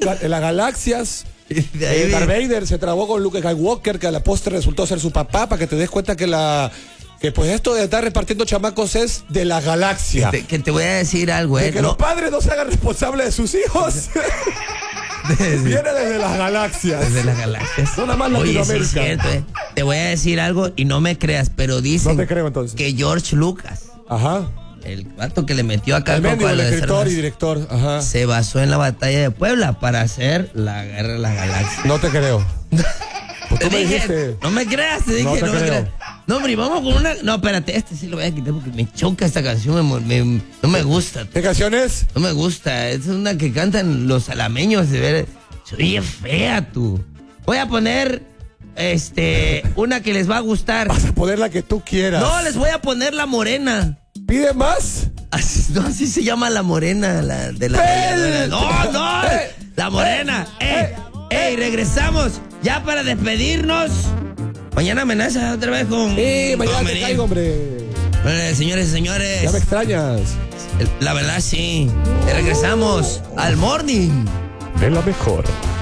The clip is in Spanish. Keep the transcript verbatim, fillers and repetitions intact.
en las galaxias. De ahí eh, vi- Darth Vader se trabó con Luke Skywalker, que a la postre resultó ser su papá, para que te des cuenta que la que pues esto de estar repartiendo chamacos es de la galaxia. te- que te voy a decir algo, De eh. que No, los padres no se hagan responsables de sus hijos. Viene desde las galaxias. desde las galaxias. No nada más Oye, sí es Latinoamérica. cierto, eh. Te voy a decir algo y no me creas, pero dicen No te creo, entonces. que George Lucas, Ajá. el vato que le metió acá El con mendigo, el lo de escritor Cerdas, y director. Ajá. se basó en la batalla de Puebla para hacer la guerra de las galaxias. No te creo. Pues tú Te me dije, dijiste. no me creas, te dije, No no, te me creo. creas. No, hombre, vamos con una. No, espérate, este sí lo voy a quitar porque me choca esta canción, me mo- me- no me gusta. ¿Qué canción es? No me gusta, es una que cantan los alameños de ver. Se oye fea tú. Voy a poner este una que les va a gustar. Vas a poner la que tú quieras. No, les voy a poner La Morena. ¿Pide más? Así, no, así se llama La Morena, la de la. ¡Pel! No, no, ¡Eh! La Morena. ¡Eh! ¡Ey! Regresamos ya para despedirnos. Mañana amenaza otra vez con. Sí, mañana con te venir. caigo, hombre. Eh, señores y señores, Ya me extrañas. la verdad sí. Regresamos al morning. De la mejor.